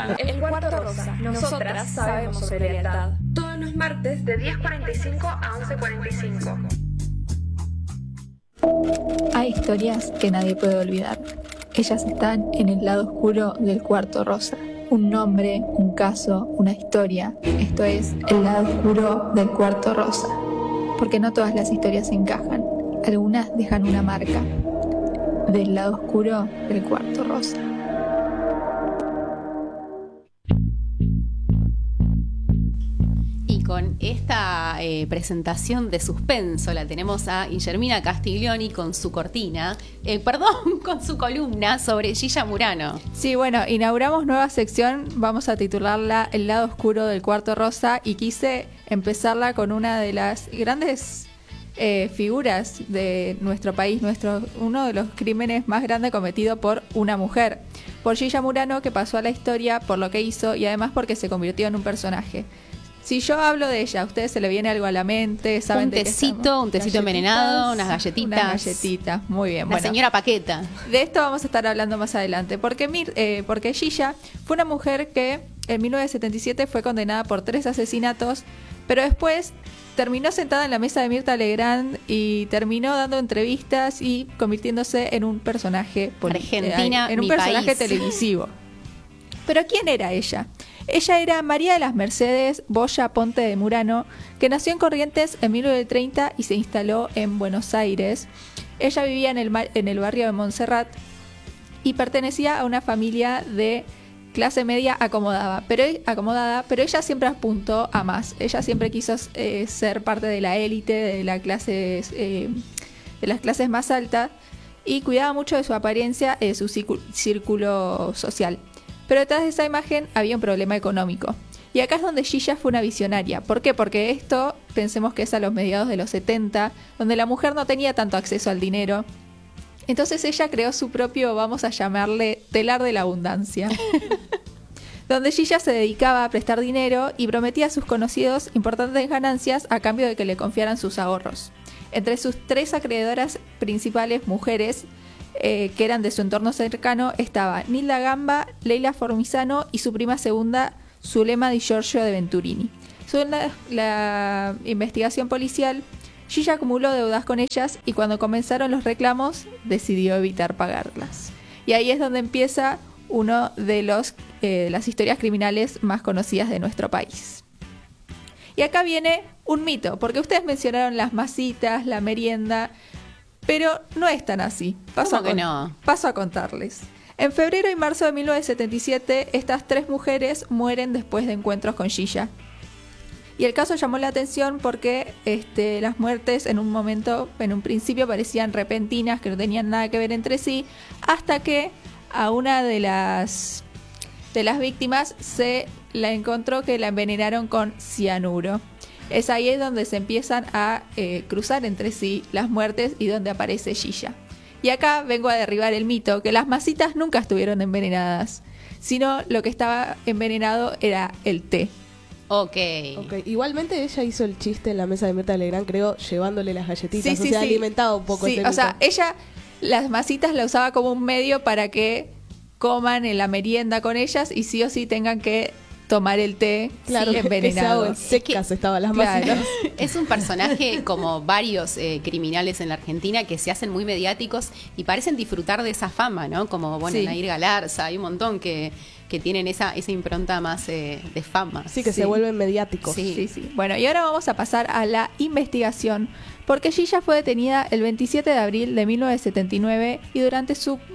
escuchan El Cuarto Rosa. Nosotras sabemos sobre lealtad. Todos los martes de 10:45 a 11:45. Hay historias que nadie puede olvidar. Ellas están en el lado oscuro del Cuarto Rosa. Un nombre, un caso, una historia. Esto es el lado oscuro del Cuarto Rosa. Porque no todas las historias encajan. Algunas dejan una marca. Del lado oscuro del Cuarto Rosa. Y con esta presentación de suspenso la tenemos a Guillermina Castiglioni con su cortina, con su columna sobre Gilla Murano. Sí, bueno, inauguramos nueva sección, vamos a titularla El lado oscuro del Cuarto Rosa y quise empezarla con una de las grandes figuras de nuestro país, uno de los crímenes más grandes cometido por una mujer, por Gilla Murano, que pasó a la historia por lo que hizo y además porque se convirtió en un personaje. Si yo hablo de ella, ¿a ustedes se le viene algo a la mente? ¿Saben un tecito envenenado, unas galletitas. Unas galletitas, muy bien. La señora Paqueta. De esto vamos a estar hablando más adelante, porque Gilla fue una mujer que en 1977 fue condenada por 3 asesinatos, pero después terminó sentada en la mesa de Mirta Legrand y terminó dando entrevistas y convirtiéndose en un personaje Argentina, en un personaje televisivo. ¿Pero quién era ella? Ella era María de las Mercedes Boya Ponte de Murano, que nació en Corrientes en 1930 y se instaló en Buenos Aires. Ella vivía en el barrio de Montserrat y pertenecía a una familia de clase media acomodada, pero ella siempre apuntó a más. Ella siempre quiso ser parte de la élite, de las clases más altas, y cuidaba mucho de su apariencia, de su círculo social. Pero detrás de esa imagen había un problema económico. Y acá es donde Gilla fue una visionaria. ¿Por qué? Porque esto, pensemos que es a los mediados de los 70, donde la mujer no tenía tanto acceso al dinero. Entonces ella creó su propio, vamos a llamarle, telar de la abundancia. Donde Gilla se dedicaba a prestar dinero y prometía a sus conocidos importantes ganancias a cambio de que le confiaran sus ahorros. Entre sus 3 acreedoras principales mujeres, que eran de su entorno cercano, estaba Nilda Gamba, Leila Formizano y su prima segunda, Zulema Di Giorgio de Venturini. Según la investigación policial, Gilla acumuló deudas con ellas y cuando comenzaron los reclamos decidió evitar pagarlas. Y ahí es donde empieza uno de las historias criminales más conocidas de nuestro país. Y acá viene un mito, porque ustedes mencionaron las masitas, la merienda, pero no es tan así. Paso a contarles. En febrero y marzo de 1977, estas 3 mujeres mueren después de encuentros con Gilla. Y el caso llamó la atención porque las muertes en un principio parecían repentinas, que no tenían nada que ver entre sí, hasta que a una de las víctimas se la encontró que la envenenaron con cianuro. Es ahí donde se empiezan a cruzar entre sí las muertes y donde aparece Gilla. Y acá vengo a derribar el mito, que las masitas nunca estuvieron envenenadas, sino lo que estaba envenenado era el té. Ok. Igualmente ella hizo el chiste en la mesa de Mirta Legrand, creo, llevándole las galletitas, sí. alimentaba un poco. Sí, o sea, ella las masitas la usaba como un medio para que coman en la merienda con ellas y sí o sí tengan que tomar el té envenenado. Secas estaban las masitas. Claro. Es un personaje como varios criminales en la Argentina que se hacen muy mediáticos y parecen disfrutar de esa fama, ¿no? Como, Nair Galarza, hay un montón que tienen esa impronta más de fama. Sí, que se vuelven mediáticos. Sí. Bueno, y ahora vamos a pasar a la investigación, porque Gilla fue detenida el 27 de abril de 1979 y durante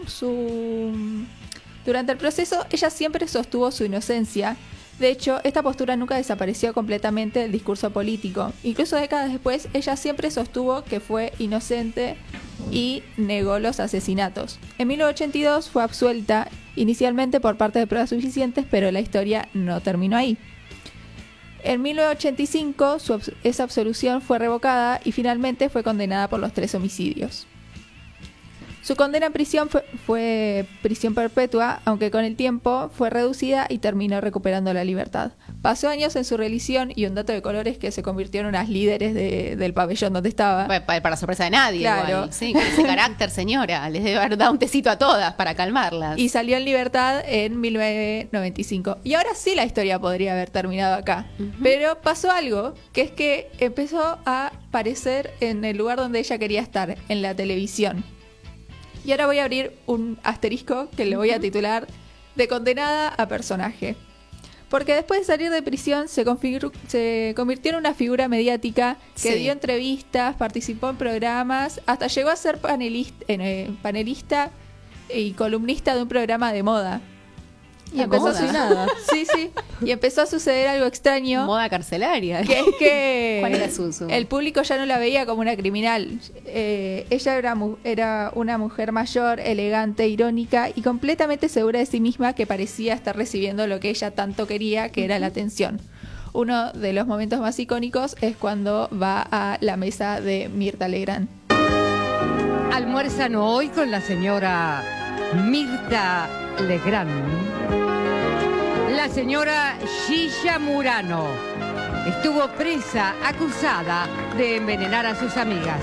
el proceso ella siempre sostuvo su inocencia. De hecho, esta postura nunca desapareció completamente del discurso político. Incluso décadas después, ella siempre sostuvo que fue inocente y negó los asesinatos. En 1982 fue absuelta, inicialmente por parte de pruebas suficientes, pero la historia no terminó ahí. En 1985, esa absolución fue revocada y finalmente fue condenada por los 3 homicidios. Su condena en prisión fue prisión perpetua, aunque con el tiempo fue reducida y terminó recuperando la libertad. Pasó años en su religión y un dato de color es que se convirtió en unas líderes del pabellón donde estaba. Para sorpresa de nadie, Claro. igual. Sí, con ese carácter, señora. Les debe haber dado un tecito a todas para calmarlas. Y salió en libertad en 1995. Y ahora sí la historia podría haber terminado acá. Pero pasó algo, que es que empezó a aparecer en el lugar donde ella quería estar, en la televisión. Y ahora voy a abrir un asterisco que le voy a titular de condenada a personaje. Porque después de salir de prisión se convirtió en una figura mediática que Sí. dio entrevistas, participó en programas, hasta llegó a ser panelista y columnista de un programa de moda. Y Ah, empezó moda. a nada. Sí, sí. Y empezó a suceder algo extraño. Moda carcelaria. Que es que ¿Cuál era su? el público ya no la veía como una criminal. Ella era una mujer mayor, elegante, irónica y completamente segura de sí misma, que parecía estar recibiendo lo que ella tanto quería, que era la atención. Uno de los momentos más icónicos es cuando va a la mesa de Mirta Legrand. Almuerzan hoy con la señora Mirta Legrand. La señora Gilla Murano estuvo presa, acusada de envenenar a sus amigas.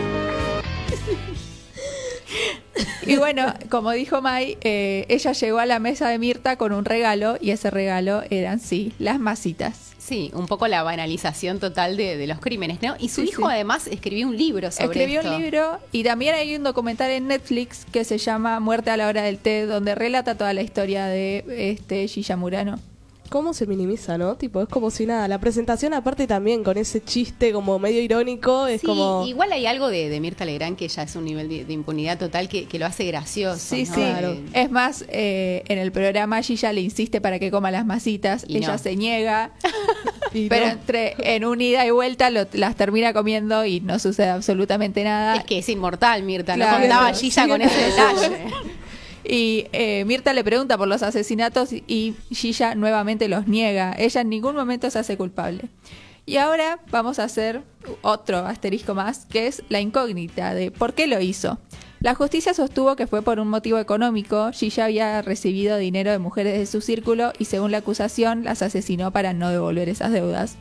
Y bueno, como dijo Mai, ella llegó a la mesa de Mirta con un regalo, y ese regalo eran, sí, las masitas. Sí, un poco la banalización total de los crímenes, ¿no? Y su Sí, hijo sí. además escribió un libro sobre Escribió esto. un libro, y también hay un documental en Netflix que se llama Muerte a la hora del té, donde relata toda la historia de Gilla Murano. ¿Cómo se minimiza, no? Tipo, es como si nada. La presentación aparte también con ese chiste como medio irónico, es Sí, como... igual hay algo de Mirta Legrand que ya es un nivel de impunidad total que lo hace gracioso. Sí, ¿no? sí. Claro. Es más, en el programa Gilla le insiste para que coma las masitas, Y ella no. se niega, y pero no. en un ida y vuelta las termina comiendo y no sucede absolutamente nada. Es que es inmortal, Mirta. Claro. No contaba Gilla Sí, con ese claro. detalle. Y Mirta le pregunta por los asesinatos y Gilla nuevamente los niega. Ella en ningún momento se hace culpable. Y ahora vamos a hacer otro asterisco más, que es la incógnita de por qué lo hizo. La justicia sostuvo que fue por un motivo económico. Gilla había recibido dinero de mujeres de su círculo y, según la acusación, las asesinó para no devolver esas deudas.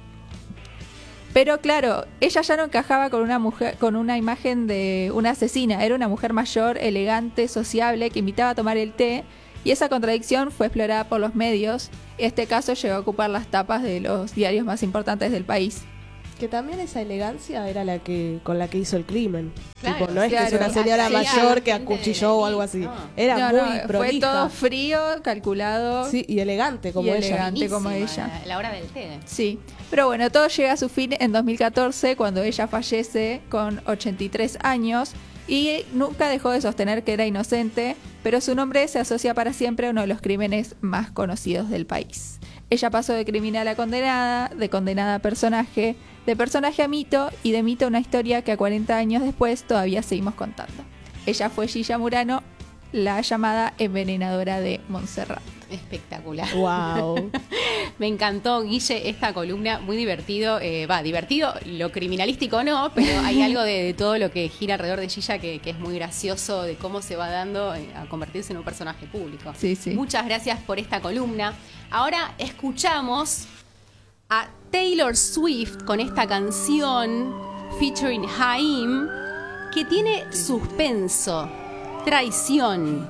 Pero claro, ella ya no encajaba con una mujer, con una imagen de una asesina. Era una mujer mayor, elegante, sociable, que invitaba a tomar el té. Y esa contradicción fue explorada por los medios. Este caso llegó a ocupar las tapas de los diarios más importantes del país. Que también esa elegancia era la que con la que hizo el crimen. Claro, Tipo, no es que es claro. una señora Sí, mayor que gente acuchilló o de algo así. no. Era No, muy fue prolija. todo frío, calculado. Sí, y elegante como Y ella. elegante. como Finísima, ella. La hora del té. Sí, pero bueno, todo llega a su fin en 2014, cuando ella fallece con 83 años y nunca dejó de sostener que era inocente, pero su nombre se asocia para siempre a uno de los crímenes más conocidos del país. Ella pasó de criminal a condenada, de condenada a personaje, de personaje a mito y de mito a una historia que a 40 años después todavía seguimos contando. Ella fue Gilla Murano, la llamada envenenadora de Montserrat. Espectacular. Wow. Me encantó, Guille, esta columna, muy divertido. Divertido, lo criminalístico no, pero hay algo de todo lo que gira alrededor de Gilla que es muy gracioso, de cómo se va dando a convertirse en un personaje público. Sí, sí. Muchas gracias por esta columna. Ahora escuchamos a Taylor Swift con esta canción featuring Haim, que tiene suspenso, traición,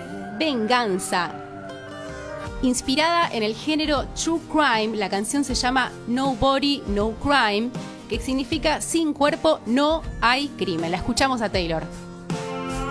venganza. Inspirada en el género True Crime, la canción se llama No Body, No Crime, que significa sin cuerpo no hay crimen. La escuchamos a Taylor.